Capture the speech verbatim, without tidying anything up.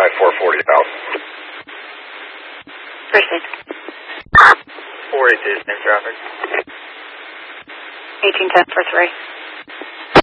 at four forty out. Precinct. four eighty-two, same traffic. eighteen ten for three.